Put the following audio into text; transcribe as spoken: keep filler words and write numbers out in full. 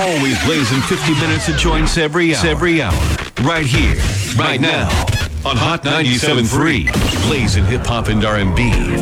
Always blazing fifty minutes of joints every hour. Every hour. Right here, right now, on Hot ninety-seven point three. Blazing hip hop and R and B.